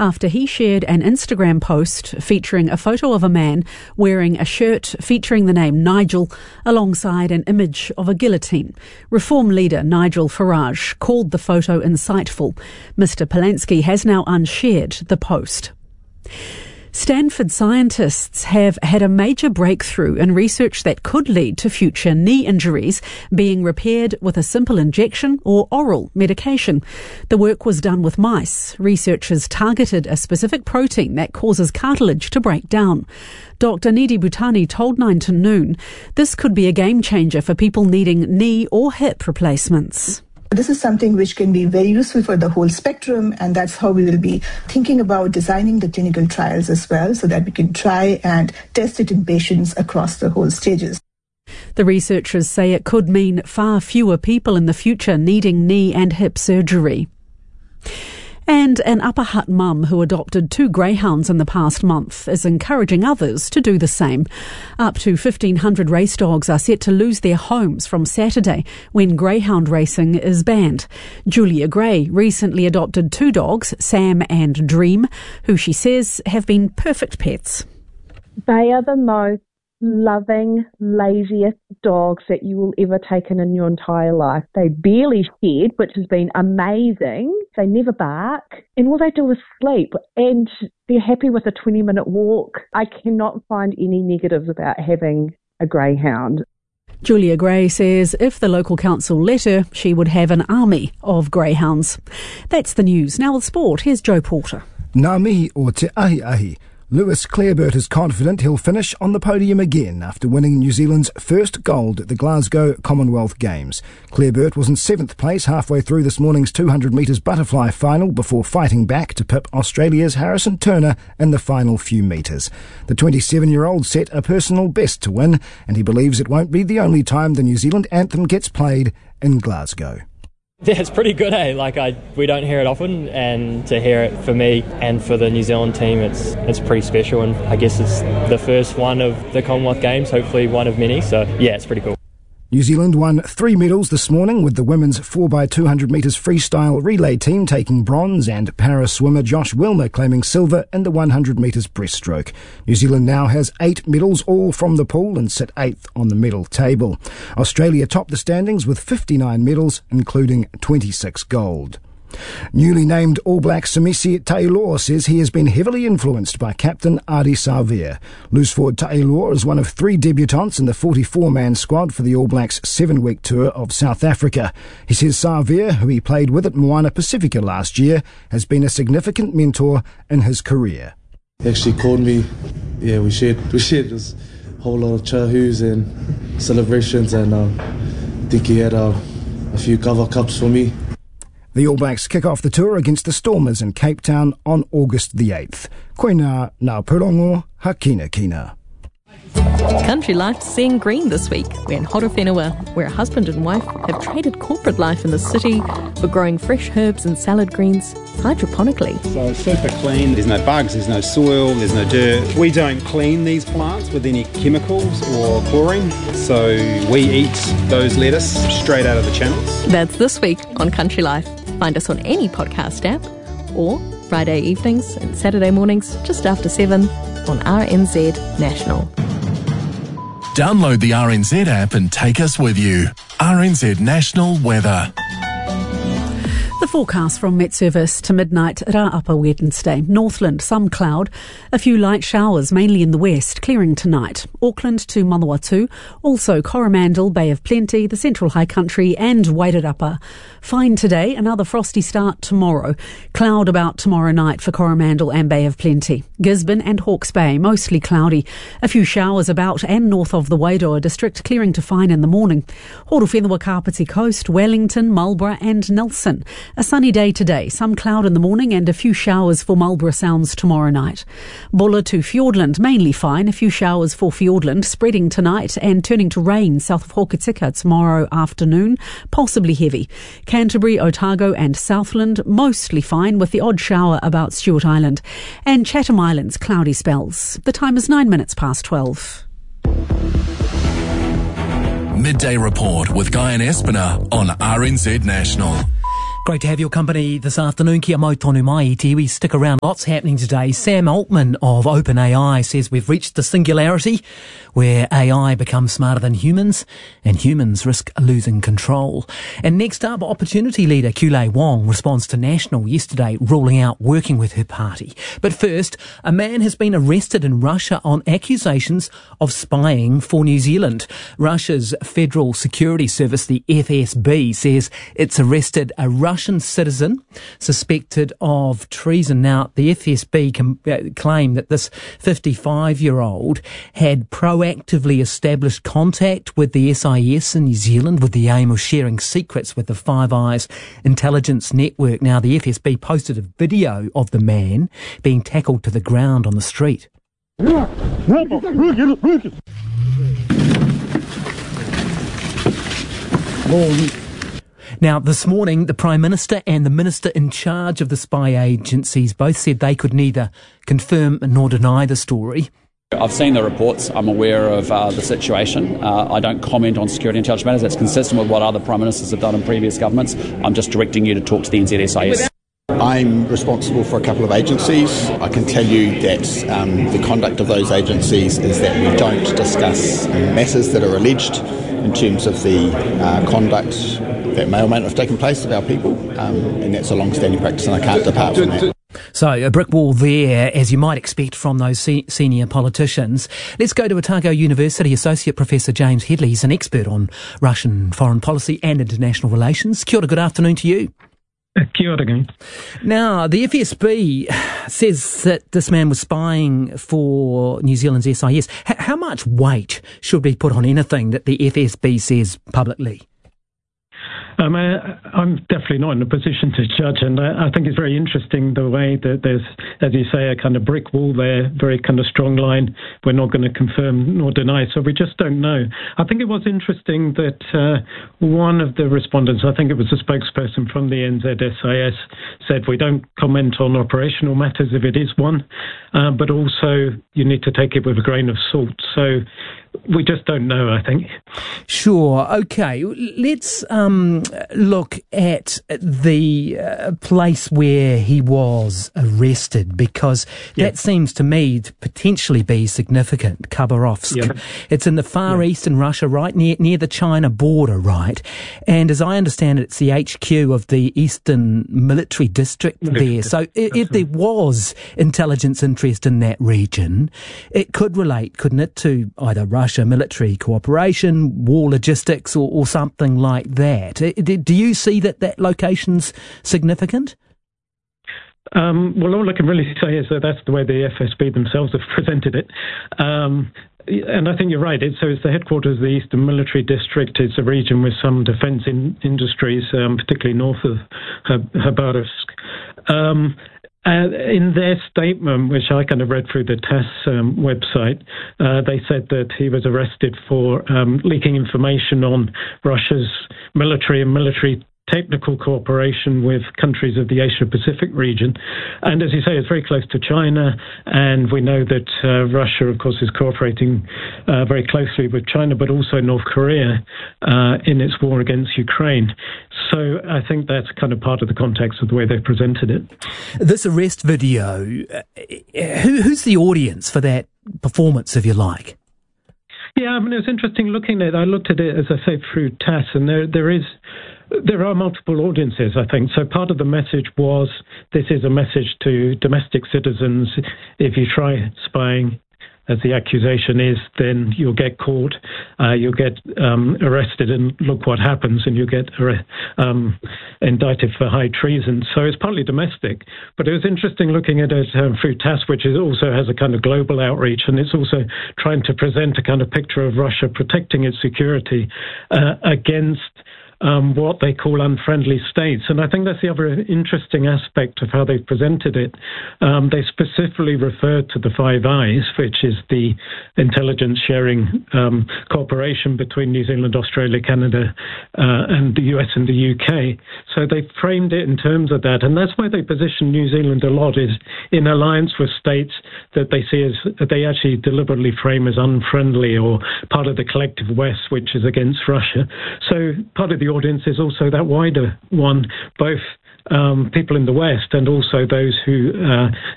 after he shared an Instagram post featuring a photo of a man wearing a shirt featuring the name Nigel alongside an image of a guillotine. Reform leader Nigel Farage called the photo insightful. Mr. Polanski has now unshared the post. Stanford scientists have had a major breakthrough in research that could lead to future knee injuries being repaired with a simple injection or oral medication. The work was done with mice. Researchers targeted a specific protein that causes cartilage to break down. Dr. Nidhi Bhutani told 9 to Noon this could be a game changer for people needing knee or hip replacements. This is something which can be very useful for the whole spectrum, and that's how we will be thinking about designing the clinical trials as well, so that we can try and test it in patients across the whole stages. The researchers say it could mean far fewer people in the future needing knee and hip surgery. And an Upper Hutt mum who adopted 2 greyhounds in the past month is encouraging others to do the same. Up to 1,500 race dogs are set to lose their homes from Saturday when greyhound racing is banned. Julia Gray recently adopted 2 dogs, Sam and Dream, who she says have been perfect pets. They are the most loving, laziest dogs that you will ever take in your entire life. They barely shed, which has been amazing. They never bark, and all they do is sleep, and they're happy with a 20-minute walk. I cannot find any negatives about having a greyhound. Julia Gray says if the local council let her, she would have an army of greyhounds. That's the news. Now with sport, here's Joe Porter. Ngā mihi o te ahi. Lewis Clareburt is confident he'll finish on the podium again after winning New Zealand's first gold at the Glasgow Commonwealth Games. Clareburt was in 7th place halfway through this morning's 200 metres butterfly final before fighting back to pip Australia's Harrison Turner in the final few metres. The 27-year-old set a personal best to win, and he believes it won't be the only time the New Zealand anthem gets played in Glasgow. Yeah, it's pretty good, we don't hear it often, and to hear it for me and for the New Zealand team, it's pretty special, and I guess it's the first one of the Commonwealth Games, hopefully one of many, so yeah, it's pretty cool. New Zealand won 3 medals this morning, with the women's 4x200 metres freestyle relay team taking bronze and para-swimmer Josh Wilmer claiming silver in the 100 metres breaststroke. New Zealand now has 8 medals, all from the pool, and sit 8th on the medal table. Australia topped the standings with 59 medals, including 26 gold. Newly named All Black Samisi Taylor says he has been heavily influenced by captain Ardie Savea. Loose forward Taylor is one of 3 debutants in the 44-man squad for the All Blacks' 7-week tour of South Africa. He says Savea, who he played with at Moana Pacifica last year, has been a significant mentor in his career. He actually called me. Yeah, we shared this whole lot of chahu's and celebrations, and I think he had a few cover cups for me. The All Blacks kick off the tour against the Stormers in Cape Town on August the 8th. Koina ngā purongo hakina kina. Country Life's seeing green this week. We're in Horowhenua, where a husband and wife have traded corporate life in the city for growing fresh herbs and salad greens hydroponically. So it's super clean. There's no bugs, there's no soil, there's no dirt. We don't clean these plants with any chemicals or chlorine, so we eat those lettuce straight out of the channels. That's this week on Country Life. Find us on any podcast app, or Friday evenings and Saturday mornings just after 7 on RNZ National. Download the RNZ app and take us with you. RNZ National Weather. The forecast from Met Service to midnight Rā Upper Wednesday. Northland, some cloud, a few light showers, mainly in the west, clearing tonight. Auckland to Manawatu, also Coromandel, Bay of Plenty, the Central High Country and Wairarapa. Fine today, another frosty start tomorrow. Cloud about tomorrow night for Coromandel and Bay of Plenty. Gisborne and Hawke's Bay, mostly cloudy. A few showers about and north of the Wairoa district, clearing to fine in the morning. Horowhenua Kapiti Coast, Wellington, Marlborough and Nelson. A sunny day today, some cloud in the morning and a few showers for Marlborough Sounds tomorrow night. Bulla to Fiordland, mainly fine, a few showers for Fiordland, spreading tonight and turning to rain south of Hokitika tomorrow afternoon, possibly heavy. Canterbury, Otago and Southland, mostly fine with the odd shower about Stewart Island. And Chatham Islands, cloudy spells. The time is 9 minutes past 12. Midday Report with Guy and Espiner on RNZ National. Great to have your company this afternoon. Kia mau tonu mai I te iwi. Stick around. Lots happening today. Sam Altman of OpenAI says we've reached the singularity where AI becomes smarter than humans and humans risk losing control. And next up, Opportunity leader Kulei Wong responds to National yesterday ruling out working with her party. But first, a man has been arrested in Russia on accusations of spying for New Zealand. Russia's Federal Security Service, the FSB, says it's arrested a Russian citizen suspected of treason. Now, the FSB claim that this 55-year-old had proactively established contact with the SIS in New Zealand with the aim of sharing secrets with the Five Eyes intelligence network. Now, the FSB posted a video of the man being tackled to the ground on the street. Now, this morning, the Prime Minister and the Minister in charge of the spy agencies both said they could neither confirm nor deny the story. I've seen the reports. I'm aware of the situation. I don't comment on security and intelligence matters. That's consistent with what other Prime Ministers have done in previous governments. I'm just directing you to talk to the NZSIS. I'm responsible for a couple of agencies. I can tell you that the conduct of those agencies is that we don't discuss matters that are alleged in terms of the conduct that may or may not have taken place of our people, and that's a long-standing practice and I can't depart from that. So, a brick wall there, as you might expect from those senior politicians. Let's go to Otago University Associate Professor James Headley. He's an expert on Russian foreign policy and international relations. Kia ora, good afternoon to you. Kia ora. Now, the FSB says that this man was spying for New Zealand's SIS. How much weight should be put on anything that the FSB says publicly? I'm definitely not in a position to judge, and I think it's very interesting the way that there's, as you say, a kind of brick wall there, very kind of strong line. We're not going to confirm nor deny, so we just don't know. I think it was interesting that one of the respondents, I think it was a spokesperson from the NZSIS, said we don't comment on operational matters if it is one, but also you need to take it with a grain of salt. So we just don't know, I think. Sure. Okay. Let's look at the place where he was arrested, because that seems to me to potentially be significant. Khabarovsk. Yeah. It's in the far east in Russia, right near the China border, right? And as I understand it, it's the HQ of the Eastern Military District there. So if there was intelligence interest in that region, it could relate, couldn't it, to either Russia military cooperation, war logistics, or something like that. Do you see that location's significant? Well, all I can really say is that that's the way the FSB themselves have presented it. And I think you're right. It's the headquarters of the Eastern Military District. It's a region with some defence industries, particularly north of Khabarovsk. In their statement, which I kind of read through the TASS website, they said that he was arrested for leaking information on Russia's military and military technical cooperation with countries of the Asia-Pacific region. And as you say, it's very close to China, and we know that Russia, of course, is cooperating very closely with China, but also North Korea in its war against Ukraine. So I think that's kind of part of the context of the way they've presented it. This arrest video, who's the audience for that performance, if you like? Yeah, I mean, it was interesting looking at it. I looked at it, as I say, through TASS, and there are multiple audiences, I think. So part of the message was, this is a message to domestic citizens. If you try spying, as the accusation is, then you'll get caught, you'll get arrested, and look what happens, and you'll get indicted for high treason. So it's partly domestic, but it was interesting looking at it through TASS, which also has a kind of global outreach, and it's also trying to present a kind of picture of Russia protecting its security against what they call unfriendly states. And I think that's the other interesting aspect of how they've presented it. They specifically referred to the Five Eyes, which is the intelligence sharing cooperation between New Zealand, Australia, Canada, and the US and the UK. So they framed it in terms of that. And that's why they position New Zealand a lot, is in alliance with states that they see as, they actually deliberately frame as unfriendly or part of the collective West, which is against Russia. So part of the audience is also that wider one, both people in the West and also those who